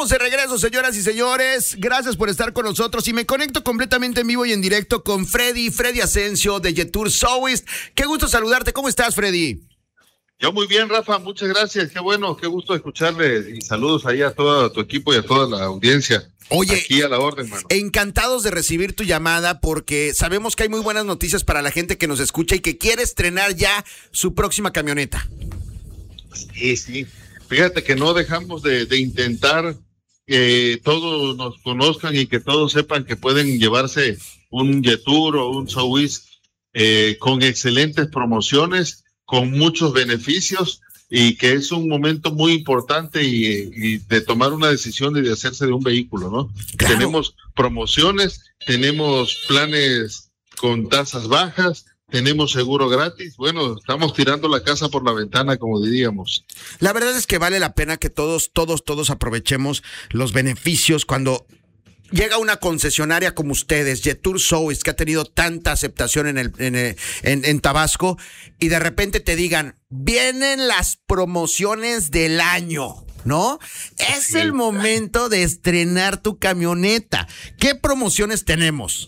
Estamos de regreso, señoras y señores. Gracias por estar con nosotros y me conecto completamente en vivo y en directo con Freddy Asensio de Jetour Southeast. Qué gusto saludarte. ¿Cómo estás, Freddy? Yo muy bien, Rafa, muchas gracias. Qué bueno, qué gusto escucharle y saludos ahí a todo tu equipo y a toda la audiencia. Oye, aquí a la orden, mano. Encantados de recibir tu llamada porque sabemos que hay muy buenas noticias para la gente que nos escucha y que quiere estrenar ya su próxima camioneta. Sí. Fíjate que no dejamos de intentar que todos nos conozcan y que todos sepan que pueden llevarse un Jetour o un Southeast con excelentes promociones, con muchos beneficios y que es un momento muy importante y de tomar una decisión y de hacerse de un vehículo, ¿no? Claro. Tenemos promociones, tenemos planes con tasas bajas, tenemos seguro gratis. Bueno, estamos tirando la casa por la ventana, como diríamos. La verdad es que vale la pena que todos aprovechemos los beneficios cuando llega una concesionaria como ustedes, Jetour Southeast, que ha tenido tanta aceptación en Tabasco, y de repente te digan, vienen las promociones del año, ¿no? Es el momento de estrenar tu camioneta. ¿Qué promociones tenemos?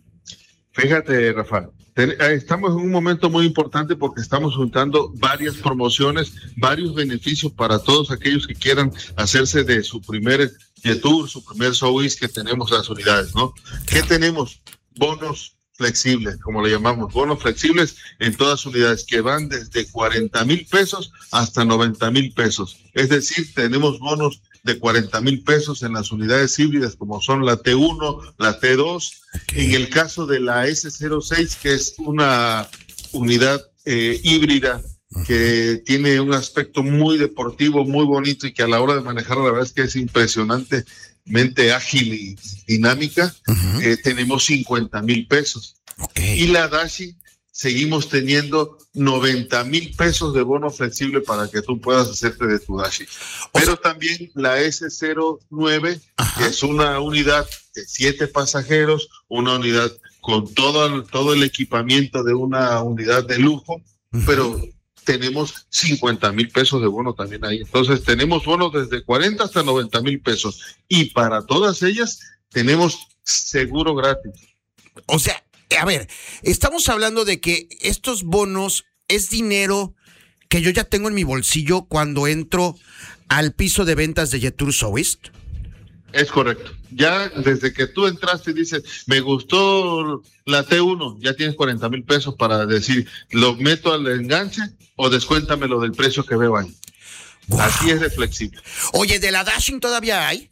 Fíjate, Rafael, estamos en un momento muy importante porque estamos juntando varias promociones, varios beneficios para todos aquellos que quieran hacerse de su primer Jetour, su primer Southeast, que tenemos las unidades, ¿no? ¿Qué tenemos? Bonos flexibles, como le llamamos, bonos flexibles en todas unidades que van desde 40,000 pesos hasta 90,000 pesos. Es decir, tenemos bonos de 40,000 pesos en las unidades híbridas como son la T1, la T2. En el caso de la S06, que es una unidad híbrida que tiene un aspecto muy deportivo, muy bonito y que a la hora de manejar la verdad es que es impresionantemente ágil y dinámica, tenemos 50,000 pesos. Y la Dashi seguimos teniendo 90,000 pesos de bono flexible para que tú puedas hacerte de tu Dashi. Pero también la S09, que es una unidad de 7 pasajeros, una unidad con todo el equipamiento de una unidad de lujo, pero tenemos 50,000 pesos de bono también ahí. Entonces tenemos bonos desde 40 hasta 90,000 pesos. Y para todas ellas tenemos seguro gratis. O sea, a ver, estamos hablando de que estos bonos es dinero que yo ya tengo en mi bolsillo cuando entro al piso de ventas de Jetour Southeast. Es correcto. Ya desde que tú entraste y dices, me gustó la T1, ya tienes 40,000 pesos para decir, lo meto al enganche o descuéntamelo del precio que veo ahí. Wow. Así es de flexible. Oye, ¿de la Dashing todavía hay?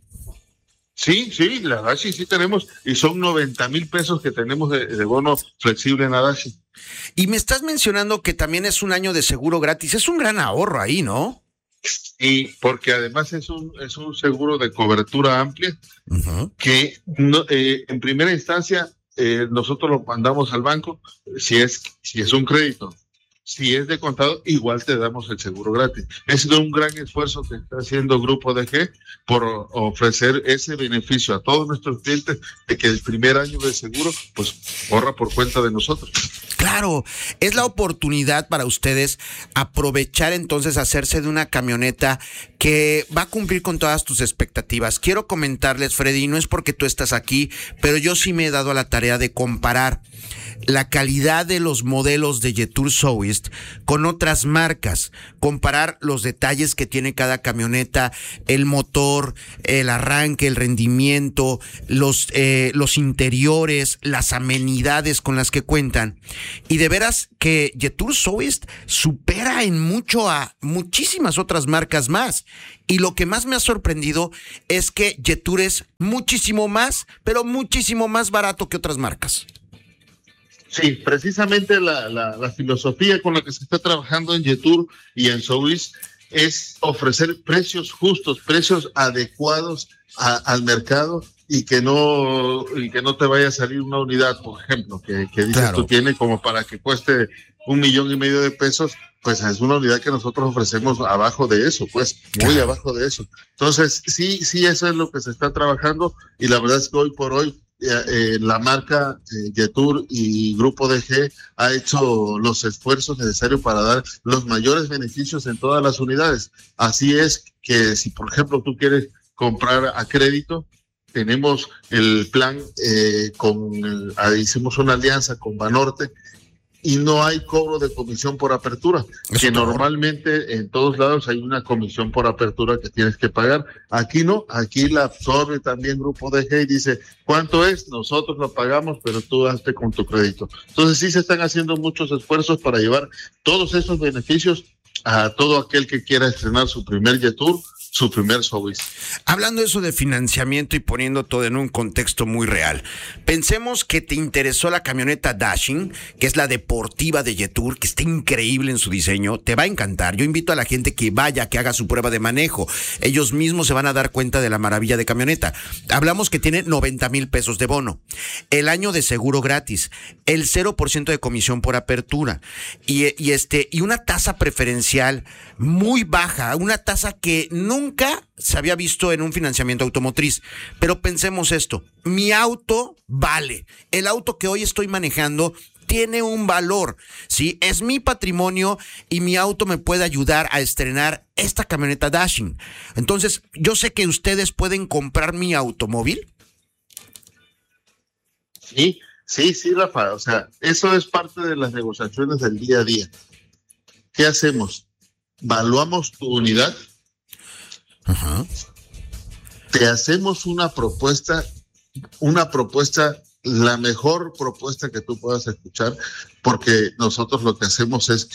Sí, la Dashi sí tenemos, y son 90,000 pesos que tenemos de bono flexible en la Dashi. Y me estás mencionando que también es un año de seguro gratis, es un gran ahorro ahí, ¿no? Y porque además es un seguro de cobertura amplia, que no, en primera instancia nosotros lo mandamos al banco si es un crédito. Si es de contado, igual te damos el seguro gratis. Es un gran esfuerzo que está haciendo Grupo DG por ofrecer ese beneficio a todos nuestros clientes de que el primer año de seguro, pues, corra por cuenta de nosotros. Claro, es la oportunidad para ustedes aprovechar entonces hacerse de una camioneta que va a cumplir con todas tus expectativas. Quiero comentarles, Freddy, no es porque tú estás aquí, pero yo sí me he dado a la tarea de comparar la calidad de los modelos de Jetour Southeast con otras marcas, comparar los detalles que tiene cada camioneta, el motor, el arranque, el rendimiento, los interiores, las amenidades con las que cuentan. Y de veras que Jetour Southeast supera en mucho a muchísimas otras marcas más. Y lo que más me ha sorprendido es que Jetour es muchísimo más, pero muchísimo más barato que otras marcas. Sí, precisamente la filosofía con la que se está trabajando en Jetour y en Southeast es ofrecer precios justos, precios adecuados al mercado y que no te vaya a salir una unidad, por ejemplo, que dices claro, tú tienes como para que cueste 1,5 millones de pesos, pues es una unidad que nosotros ofrecemos abajo de eso, pues muy abajo de eso. Entonces, sí, eso es lo que se está trabajando y la verdad es que hoy por hoy la marca Jetour y Grupo DG ha hecho los esfuerzos necesarios para dar los mayores beneficios en todas las unidades. Así es que si, por ejemplo, tú quieres comprar a crédito. Tenemos el plan, hicimos una alianza con Banorte y no hay cobro de comisión por apertura, que normalmente en todos lados hay una comisión por apertura que tienes que pagar. Aquí no, aquí la absorbe también Grupo DG y dice, ¿cuánto es? Nosotros lo pagamos, pero tú hazte con tu crédito. Entonces sí se están haciendo muchos esfuerzos para llevar todos esos beneficios a todo aquel que quiera estrenar su primer Jetour, su primer Sowis. Hablando de eso de financiamiento y poniendo todo en un contexto muy real, pensemos que te interesó la camioneta Dashing, que es la deportiva de Jetour, que está increíble en su diseño, te va a encantar. Yo invito a la gente que vaya, que haga su prueba de manejo. Ellos mismos se van a dar cuenta de la maravilla de camioneta. Hablamos que tiene 90,000 pesos de bono, el año de seguro gratis, el 0% de comisión por apertura y una tasa preferencial muy baja, una tasa que nunca se había visto en un financiamiento automotriz. Pero pensemos esto, mi auto vale, el auto que hoy estoy manejando tiene un valor, ¿sí? Es mi patrimonio y mi auto me puede ayudar a estrenar esta camioneta Dashing. Entonces, yo sé que ustedes pueden comprar mi automóvil. Sí, Rafa, o sea, eso es parte de las negociaciones del día a día. ¿Qué hacemos? ¿Valuamos tu unidad? Ajá. Te hacemos una propuesta, la mejor propuesta que tú puedas escuchar, porque nosotros lo que hacemos es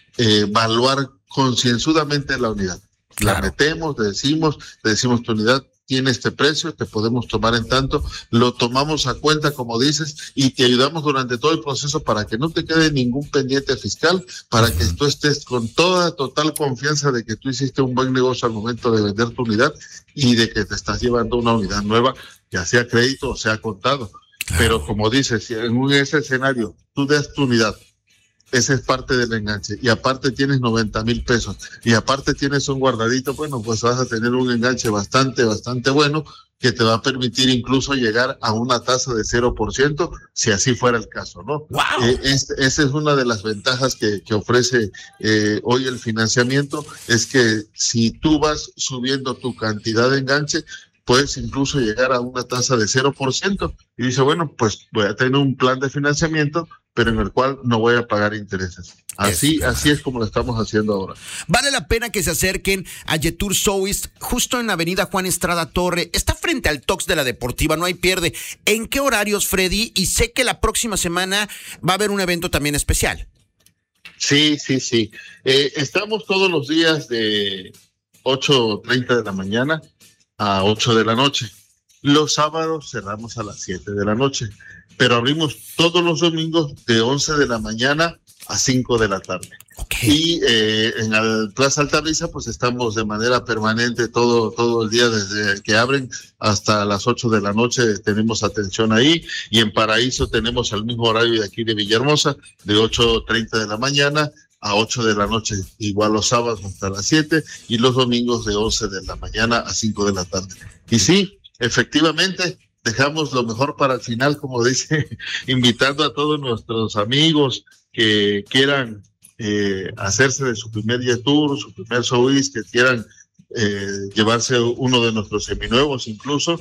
evaluar concienzudamente la unidad. Claro. La metemos, le decimos tu unidad tiene este precio, te podemos tomar en tanto, lo tomamos a cuenta, como dices, y te ayudamos durante todo el proceso para que no te quede ningún pendiente fiscal, para que tú estés con toda total confianza de que tú hiciste un buen negocio al momento de vender tu unidad y de que te estás llevando una unidad nueva, ya sea crédito o sea contado. Claro. Pero como dices, si en ese escenario tú das tu unidad, ese es parte del enganche, y aparte tienes 90,000 pesos, y aparte tienes un guardadito, bueno, pues vas a tener un enganche bastante bueno, que te va a permitir incluso llegar a una tasa de 0%, si así fuera el caso, ¿no? Wow. Esa es una de las ventajas que ofrece hoy el financiamiento, es que si tú vas subiendo tu cantidad de enganche, puedes incluso llegar a una tasa de 0%, y dice, bueno, pues voy a tener un plan de financiamiento, pero en el cual no voy a pagar intereses. Así es como lo estamos haciendo ahora. Vale la pena que se acerquen a Jetour Sowis, justo en la avenida Juan Estrada Torre. Está frente al Tox de la Deportiva, no hay pierde. ¿En qué horarios, Freddy? Y sé que la próxima semana va a haber un evento también especial. Sí. Estamos todos los días de 8:30 de la mañana a 8 de la noche. Los sábados cerramos a las 7 de la noche, pero abrimos todos los domingos de 11 de la mañana a 5 de la tarde. Okay. Y en la Plaza Altamira, pues estamos de manera permanente todo el día, desde que abren hasta las 8 de la noche tenemos atención ahí, y en Paraíso tenemos el mismo horario de aquí de Villahermosa, de 8:30 de la mañana a 8 de la noche, igual los sábados hasta las 7, y los domingos de 11 de la mañana a 5 de la tarde. Y sí, efectivamente, dejamos lo mejor para el final, como dice, invitando a todos nuestros amigos que quieran hacerse de su primer Jetour, su primer Sowis, que quieran llevarse uno de nuestros seminuevos incluso.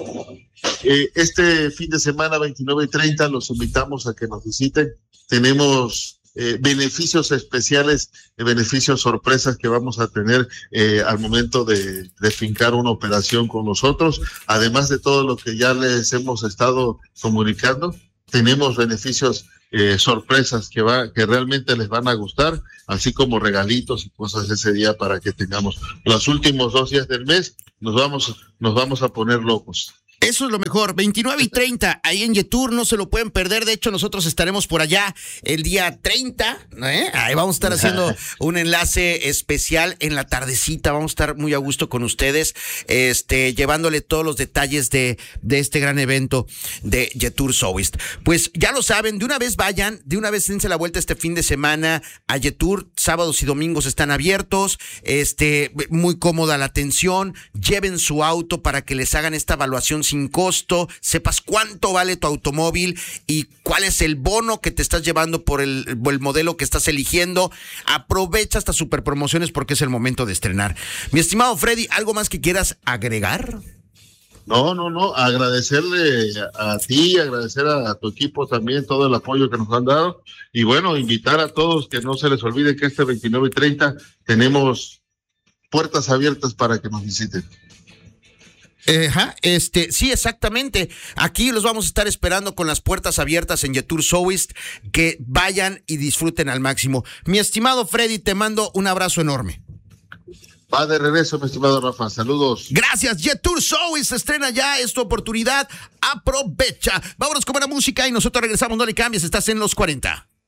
Este fin de semana, 29 y 30, los invitamos a que nos visiten. Tenemos beneficios especiales, beneficios sorpresas que vamos a tener al momento de fincar una operación con nosotros. Además de todo lo que ya les hemos estado comunicando, tenemos beneficios sorpresas que realmente les van a gustar, así como regalitos y cosas ese día para que tengamos. Los últimos 2 días del mes nos vamos a poner locos. Eso es lo mejor, 29 y 30, ahí en Jetour, no se lo pueden perder. De hecho, nosotros estaremos por allá el día 30, ahí vamos a estar haciendo un enlace especial en la tardecita, vamos a estar muy a gusto con ustedes, llevándole todos los detalles de este gran evento de Jetour Sowis. Pues ya lo saben, de una vez vayan, de una vez dense la vuelta este fin de semana a Jetour. Sábados y domingos están abiertos, muy cómoda la atención, lleven su auto para que les hagan esta evaluación sin costo, sepas cuánto vale tu automóvil y cuál es el bono que te estás llevando por el modelo que estás eligiendo. Aprovecha estas super promociones porque es el momento de estrenar. Mi estimado Freddy, ¿algo más que quieras agregar? No, agradecerle a ti, agradecer a tu equipo también todo el apoyo que nos han dado y bueno, invitar a todos que no se les olvide que este 29 y 30 tenemos puertas abiertas para que nos visiten. Sí, exactamente. Aquí los vamos a estar esperando con las puertas abiertas en Jetour Soest, que vayan y disfruten al máximo. Mi estimado Freddy, te mando un abrazo enorme. Va de regreso, mi estimado Rafa. Saludos. Gracias. Jetour Soest se estrena ya, es tu oportunidad. Aprovecha. Vámonos con buena música y nosotros regresamos. No le cambies, estás en los 40.